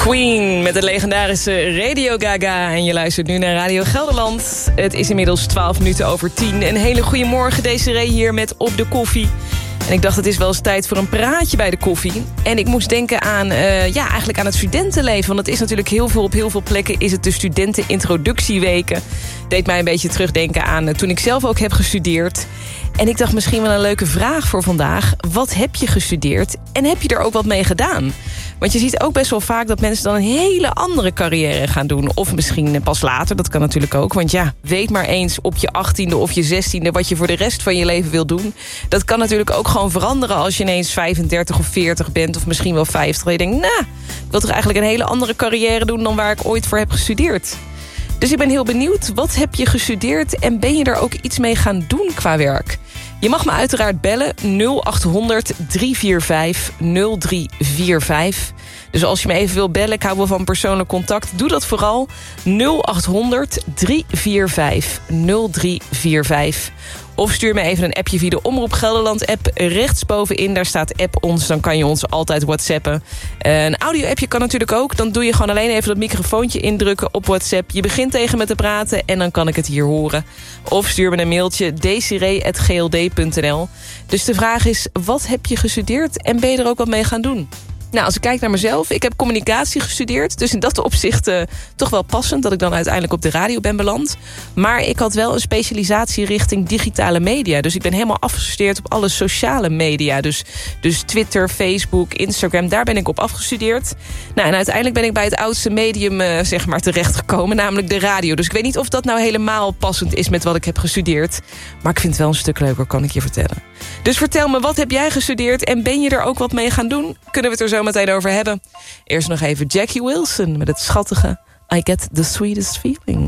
Queen met de legendarische Radio Gaga. En je luistert nu naar Radio Gelderland. Het is inmiddels 10:12. Een hele goede morgen, Desiree hier met Op de Koffie. En ik dacht, het is wel eens tijd voor een praatje bij de koffie. En ik moest denken aan, eigenlijk aan het studentenleven. Want het is natuurlijk op heel veel plekken is het de studentenintroductieweken. Deed mij een beetje terugdenken aan toen ik zelf ook heb gestudeerd. En ik dacht misschien wel een leuke vraag voor vandaag. Wat heb je gestudeerd en heb je er ook wat mee gedaan? Want je ziet ook best wel vaak dat mensen dan een hele andere carrière gaan doen. Of misschien pas later, dat kan natuurlijk ook. Want ja, weet maar eens op je 18e of je 16e... wat je voor de rest van je leven wil doen. Dat kan natuurlijk ook gewoon veranderen als je ineens 35 of 40 bent... of misschien wel 50. En je denkt, ik wil toch eigenlijk een hele andere carrière doen... dan waar ik ooit voor heb gestudeerd. Dus ik ben heel benieuwd, wat heb je gestudeerd... en ben je er ook iets mee gaan doen qua werk? Je mag me uiteraard bellen, 0800 345 0345. Dus als je me even wil bellen, ik hou wel van persoonlijk contact... doe dat vooral, 0800 345 0345. Of stuur me even een appje via de Omroep Gelderland-app. Rechtsbovenin, daar staat app ons. Dan kan je ons altijd whatsappen. Een audio-appje kan natuurlijk ook. Dan doe je gewoon alleen even dat microfoontje indrukken op WhatsApp. Je begint tegen me te praten en dan kan ik het hier horen. Of stuur me een mailtje, desiree@gld.nl. Dus de vraag is, wat heb je gestudeerd en ben je er ook wat mee gaan doen? Nou, als ik kijk naar mezelf, ik heb communicatie gestudeerd. Dus in dat opzicht toch wel passend dat ik dan uiteindelijk op de radio ben beland. Maar ik had wel een specialisatie richting digitale media. Dus ik ben helemaal afgestudeerd op alle sociale media. Dus Twitter, Facebook, Instagram, daar ben ik op afgestudeerd. Nou, en uiteindelijk ben ik bij het oudste medium terechtgekomen, namelijk de radio. Dus ik weet niet of dat nou helemaal passend is met wat ik heb gestudeerd. Maar ik vind het wel een stuk leuker, kan ik je vertellen. Dus vertel me, wat heb jij gestudeerd en ben je er ook wat mee gaan doen? Kunnen we het er zo meteen over hebben. Eerst nog even Jackie Wilson met het schattige I Get the Sweetest Feeling.